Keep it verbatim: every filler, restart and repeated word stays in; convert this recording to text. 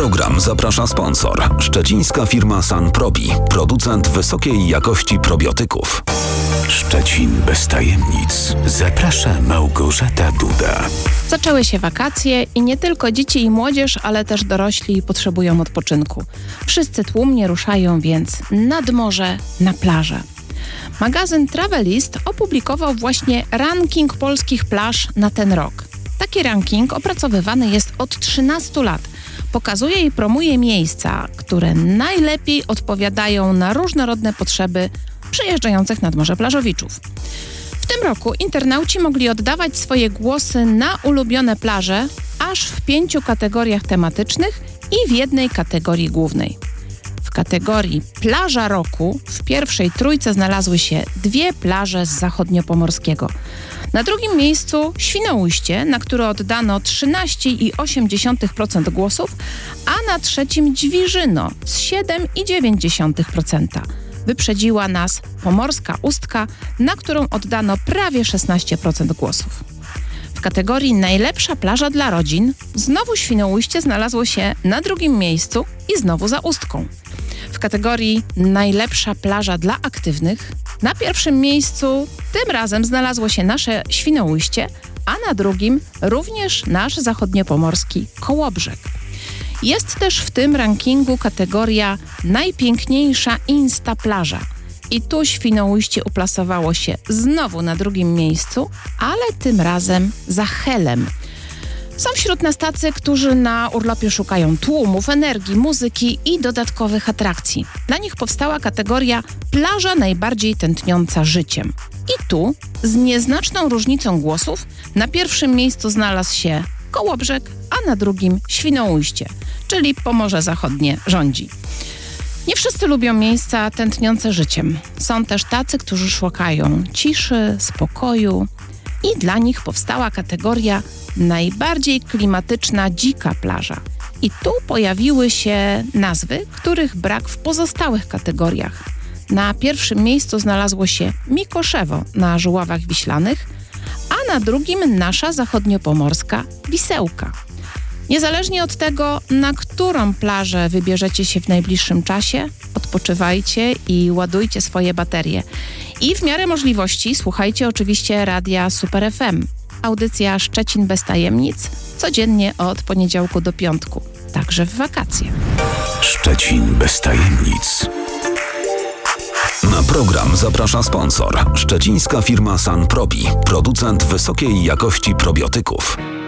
program zaprasza sponsor. Szczecińska firma Sanprobi, producent wysokiej jakości probiotyków. Szczecin bez tajemnic. Zaprasza Małgorzata Duda. Zaczęły się wakacje i nie tylko dzieci i młodzież, ale też dorośli potrzebują odpoczynku. Wszyscy tłumnie ruszają więc nad morze, na plażę. Magazyn Travelist opublikował właśnie ranking polskich plaż na ten rok. Taki ranking opracowywany jest od trzynastu lat. Pokazuje i promuje miejsca, które najlepiej odpowiadają na różnorodne potrzeby przyjeżdżających nad morze plażowiczów. W tym roku internauci mogli oddawać swoje głosy na ulubione plaże aż w pięciu kategoriach tematycznych i w jednej kategorii głównej. W kategorii Plaża Roku w pierwszej trójce znalazły się dwie plaże z zachodniopomorskiego. Na drugim miejscu Świnoujście, na które oddano trzynaście przecinek osiem procent głosów, a na trzecim Dźwiżyno z siedem przecinek dziewięć procent. Wyprzedziła nas Pomorska Ustka, na którą oddano prawie szesnaście procent głosów. W kategorii Najlepsza plaża dla rodzin znowu Świnoujście znalazło się na drugim miejscu i znowu za Ustką. W kategorii Najlepsza plaża dla aktywnych na pierwszym miejscu tym razem znalazło się nasze Świnoujście, a na drugim również nasz zachodniopomorski Kołobrzeg. Jest też w tym rankingu kategoria Najpiękniejsza Insta plaża. I tu Świnoujście uplasowało się znowu na drugim miejscu, ale tym razem za Helem. Są wśród nas tacy, którzy na urlopie szukają tłumów, energii, muzyki i dodatkowych atrakcji. Dla nich powstała kategoria Plaża najbardziej tętniąca życiem. I tu, z nieznaczną różnicą głosów, na pierwszym miejscu znalazł się Kołobrzeg, a na drugim Świnoujście, czyli Pomorze Zachodnie rządzi. Nie wszyscy lubią miejsca tętniące życiem. Są też tacy, którzy szukają ciszy, spokoju i dla nich powstała kategoria Najbardziej klimatyczna dzika plaża. I tu pojawiły się nazwy, których brak w pozostałych kategoriach. Na pierwszym miejscu znalazło się Mikoszewo na Żuławach Wiślanych, a na drugim nasza zachodniopomorska Wisełka. Niezależnie od tego, na którą plażę wybierzecie się w najbliższym czasie, odpoczywajcie i ładujcie swoje baterie. I w miarę możliwości słuchajcie oczywiście radia Super F M. Audycja Szczecin bez tajemnic codziennie od poniedziałku do piątku, także w wakacje. Szczecin bez tajemnic. Na program zaprasza sponsor. Szczecińska firma Sanprobi, producent wysokiej jakości probiotyków.